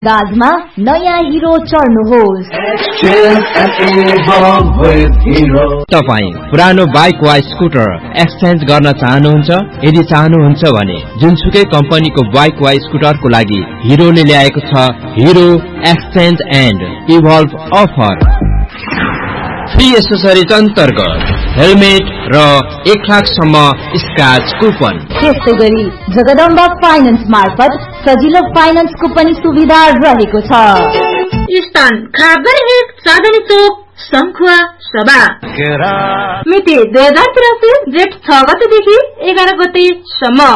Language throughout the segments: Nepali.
गाजमा नयाँ हिरो चढ्नुहोस्। तपाईँ पुरानो बाइक वा स्कुटर एक्सचेन्ज गर्न चाहनुहुन्छ? यदि चाहनुहुन्छ भने जुनसुकै कम्पनीको बाइक वा स्कुटरको लागि हिरोले ल्याएको छ hero exchange and evolve offer. Free accessories अन्तर्गत हेलमेट र 1 लाखसम्म स्क्रैच कुपन। त्यस्तै गरी जगदम्बा फाइनान्स मार्फत सजिलो फाइनान्सको पनि सुविधा रहेको छ। स्थान खाबरी 1 चाँदनी चोक संखुवा सभा। मिति 2083 जेठ 6 गतेदेखि 11 गतेसम्म।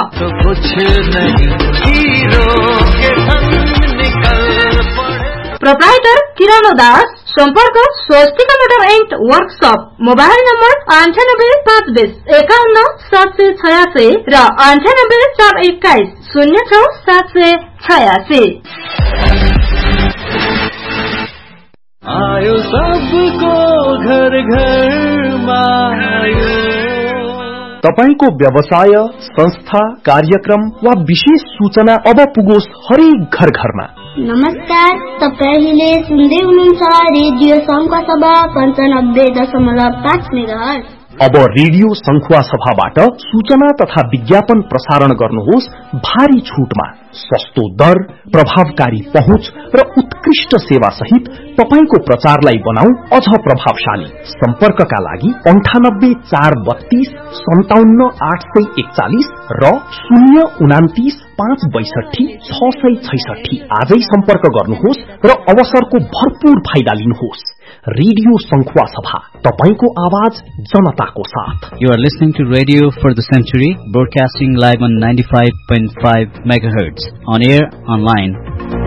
प्रोप्राइटर किरानो दास। संपर्क Swastika motor and workshop. Mobile number 98 520 51 786 र 98 421 06 786। आयो सबको घर घरमा आयो। तपाईको व्यवसाय, संस्था, कार्यक्रम वा विशेष सूचना अब पुगोस् हरेक घर घरमा। नमस्कार, तपाईले सुन्दै हुनुहुन्छ रेडियो संखुवा सभा 95.5 मेगाहर्ज। अब रेडियो संखुवा सभाबाट सूचना तथा विज्ञापन प्रसारण गर्नुहोस् भारी छुटमा। सस्तो दर, प्रभावकारी पहुँच र उत्कृष्ट सेवा सहित तपाईको प्रचारलाई बनाऊ अझ प्रभावशाली। सम्पर्कका लागि 98 432 57 841 र 029 562 666। आजै सम्पर्क गर्नुहोस् र अवसरको भरपूर फाइदा लिनुहोस्। रेडियो संखुवा सभा, तपाईको आवाज जनताको साथ। You are listening to Radio for the Century, broadcasting live on 95.5 MHz, on air, online.